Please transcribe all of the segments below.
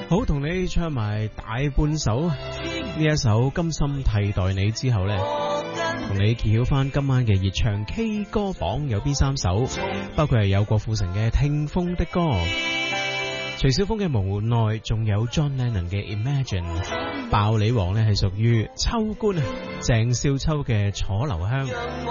好，同你唱埋大半首呢一首《甘心替代你》之後呢，同你揭曉翻今晚嘅熱唱 K 歌榜有邊3首，包括係有郭富城嘅《聽風的歌》，徐小鳳嘅《無奈》，仲有 John Lennon 嘅《Imagine》，爆你王呢係屬於秋官啊，鄭少秋嘅《楚留香》。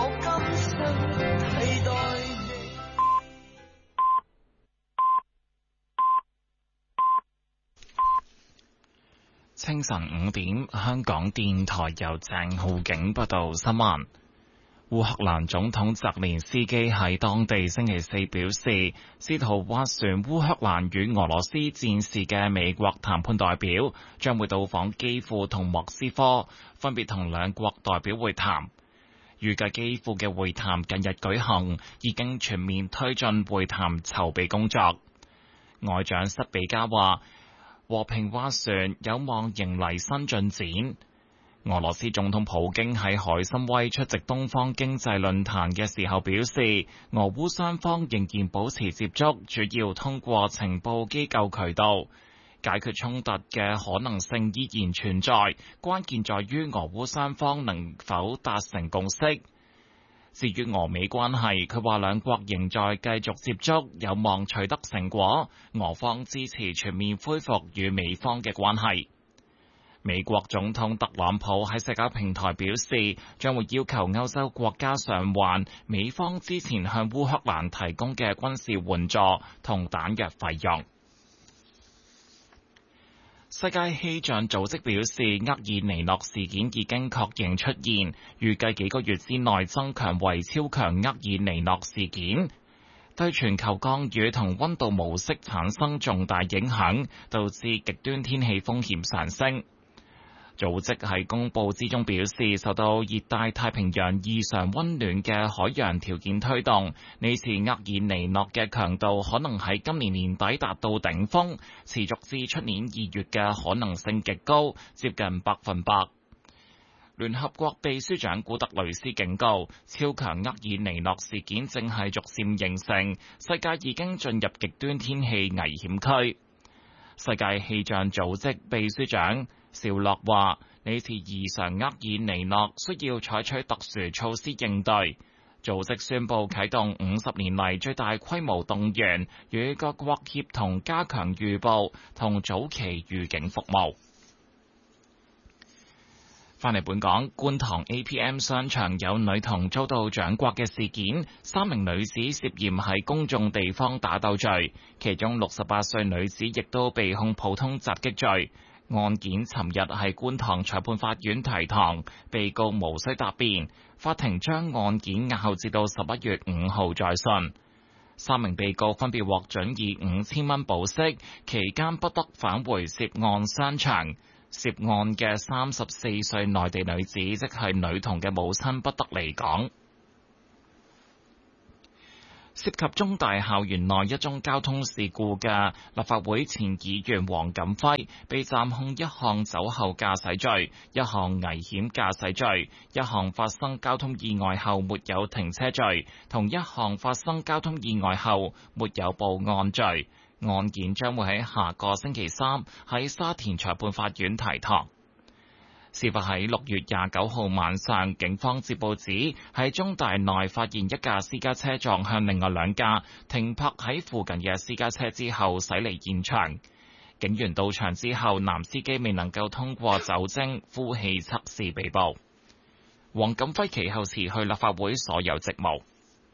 清晨5點，香港電台由鄭浩景報道新聞。烏克蘭總統澤連斯基喺當地星期四表示，試圖斡旋烏克蘭與俄羅斯戰事嘅美國談判代表將會到訪基輔同莫斯科，分別同兩國代表會談。預計基輔嘅會談近日舉行，已經全面推進會談籌備工作。外長塞比加話，和平斡旋有望迎嚟新進展。俄羅斯總統普京喺海參崴出席東方經濟論壇嘅時候表示，俄烏雙方仍然保持接觸，主要通過情報機構渠道。解決衝突嘅可能性依然存在，關鍵在於俄烏雙方能否達成共識。至於俄美關係，佢話兩國仍在繼續接觸，有望取得成果。俄方支持全面恢復與美方嘅關係。美國總統特朗普喺社交平台表示，將會要求歐洲國家償還美方之前向烏克蘭提供嘅軍事援助同彈藥費用。世界氣象組織表示，厄爾尼諾事件已經確認出現，預計幾個月之內增強為超強厄爾尼諾事件，對全球降雨同溫度模式產生重大影響，導致極端天氣風險上升。組織喺公佈之中表示，受到熱帶太平洋異常溫暖嘅海洋條件推動，呢次厄爾尼諾嘅強度可能喺今年年底達到頂峰，持續至出年2月嘅可能性極高，接近100%。聯合國秘書長古特雷斯警告，超強厄爾尼諾事件正係逐漸形成，世界已經進入極端天氣危險區。世界氣象組織秘書長邵洛話：呢次異常厄爾尼諾需要採取特殊措施應對。組織宣布啟動50年嚟最大規模動員，與各國協同加強預報同早期預警服務。返嚟本港，觀塘 APM 商場有女童遭到掌摑嘅事件，3名女子涉嫌喺公眾地方打鬥罪，其中68歲女子亦都被控普通襲擊罪。案件尋日喺觀塘裁判法院提堂，被告無需答辯，法庭將案件押後至到11月5號再訊。3名被告分別獲准以5000蚊保釋，期間不得返回涉案商場。涉案嘅34歲內地女子，即係女童嘅母親，不得離港。涉及中大校園內一宗交通事故嘅立法會前議員黃錦輝，被暫控一項酒後駕駛罪、一項危險駕駛罪、一項發生交通意外後沒有停車罪，同一項發生交通意外後沒有報案罪。案件將會喺下個星期3喺沙田裁判法院提堂。事發喺6月29號晚上，警方接報指喺中大內發現一架私家車撞向另外2架停泊喺附近嘅私家車之後駛離現場。警員到場之後，男司機未能夠通過酒精呼氣測試被捕。黃錦輝其後辭去立法會所有職務。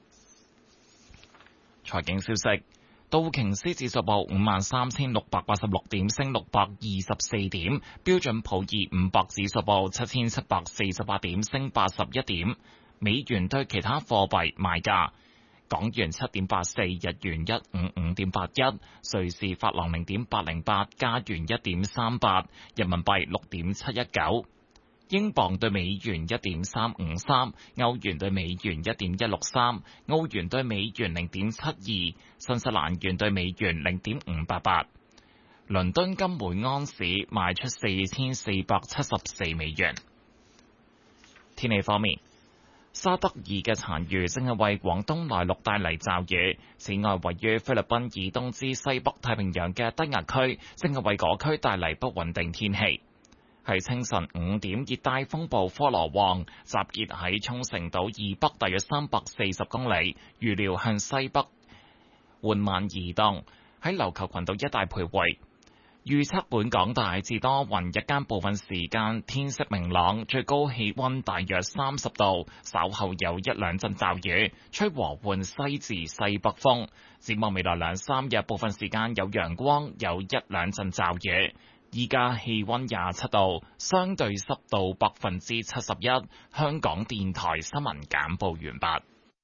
財經消息。道瓊斯指數報53,686點，升624點；標準普爾500指數報7,748點，升81點。美元對其他貨幣賣價：港元7.84，日元155.81，瑞士法郎0.808，加元1.38，人民幣6.719。英鎊對美元1.353，歐元對美元1.163，澳元對美元0.72，新西蘭元對美元0.588。倫敦金每安士賣出4474美元。天氣方面， 沙德爾嘅殘餘正係為廣東內陸帶嚟驟雨。此外，位於菲律賓以東至西北太平洋嘅低壓區正係為嗰區帶嚟不穩定天氣。喺清晨5點，熱帶風暴科羅旺集結喺沖繩島以北大約340公里，預料向西北緩慢移動，喺琉球群島一帶徘徊。預測本港大致多雲，日間部分時間天色明朗，最高氣溫大約30度，稍後有一兩陣驟雨，吹和緩西至西北風。展望未來2-3日，部分時間有陽光，有一兩陣驟雨。依家氣溫27度，相對濕度71%。香港電台新聞簡報完畢。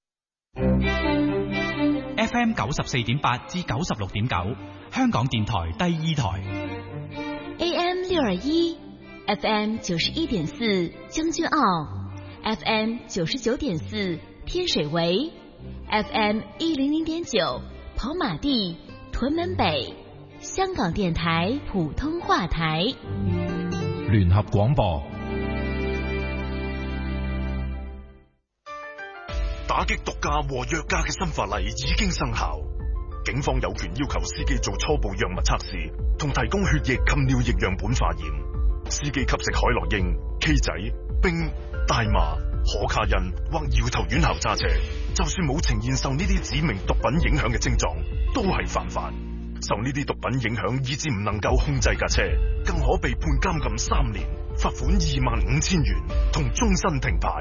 FM 94.8至96.9，香港電台第2台。 AM 621 FM 91.4將軍澳 FM 99.4天水圍 FM 100.9跑馬地屯門北，香港電台普通話台。 聯合廣播。 打擊毒駕和藥駕嘅新法例已經生效，警方有權要求司機做初步藥物測試，同提供血液及尿液樣本化驗。司機吸食海洛因、K 仔、冰、大麻、可卡因或搖頭丸後揸車，就算冇呈現受呢啲指明毒品影響嘅症狀，都係犯法。受呢啲毒品影響以致唔能夠控制架車，更可被判監禁3年、罰款25,000元同終身停牌。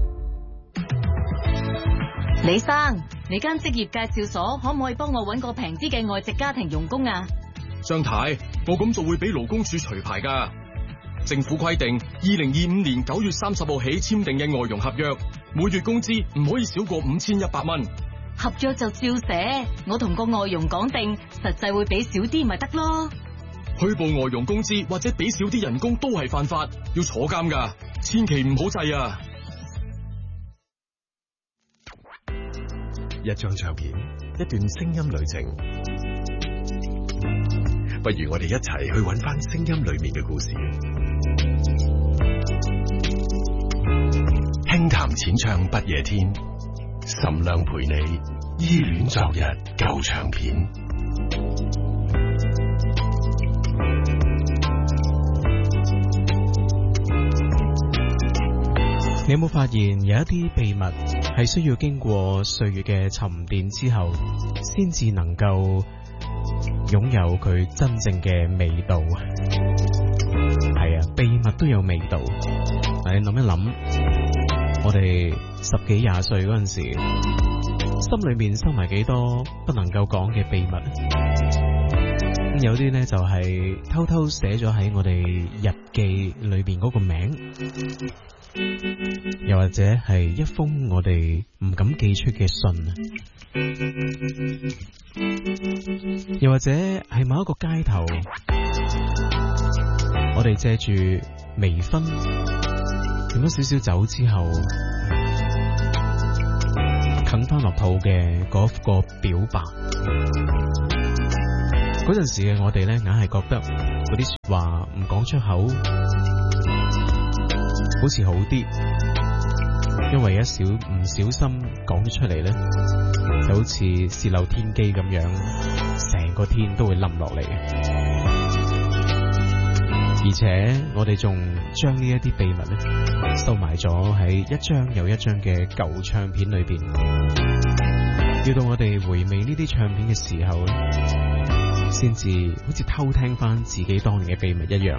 李生，你間職業介紹所可唔可以幫我搵個平啲嘅外籍家庭傭工啊？ 張太，我咁做會俾勞工處除牌㗎。政府規定，2025年9月30號起簽訂嘅外傭合約，每月工資唔可以少過5100蚊。 合約就照寫，我同個外傭講定，實際會俾少啲咪得咯。 虛報外傭工資或者俾少啲人工都係犯法，要坐監㗎，千祈唔好制啊！ 一張唱片，一段聲音旅程，不如我哋一齊去揾返聲音裏面嘅故事。輕談淺唱不夜天，岑亮陪你依戀昨日舊唱片。 你有冇發現有一啲秘密係需要經過歲月嘅沉澱之後，先至能夠擁有佢真正嘅味道？係啊，秘密都有味道。你諗一諗，我哋10幾20歲嗰陣時，心裏面收埋幾多不能夠講嘅秘密？有啲呢就係偷偷寫咗喺我哋日記裏邊嗰個名，又或者係一封我哋唔敢寄出嘅信，又或者係某一個街頭，我哋借住微醺飲咗少少酒之後，啃翻落肚嘅嗰個表白。嗰陣時嘅我哋呢，硬係覺得嗰啲說話唔講出口好似好啲，因為唔小心講出嚟呢，就好似洩漏天機咁樣，成個天都會冧落嚟。而且我哋仲將呢一啲秘密呢，收埋咗喺一張又一張嘅舊唱片裏邊，要到我哋回味呢啲唱片嘅時候呢，先至好似偷聽翻自己當年嘅秘密一樣。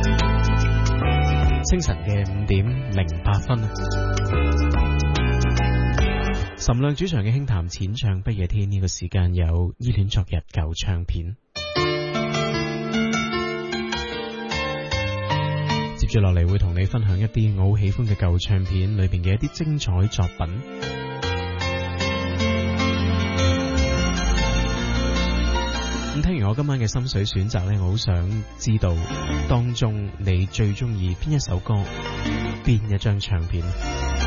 清晨嘅5點08分，岑亮主場嘅輕談淺唱不夜天，呢個時間有依戀昨日舊唱片。接住落嚟會同你分享一啲我好喜歡嘅舊唱片裏邊嘅一啲精彩作品。咁聽完我今晚嘅心水選擇呢，我好想知道當中你最中意邊一首歌，邊一張唱片。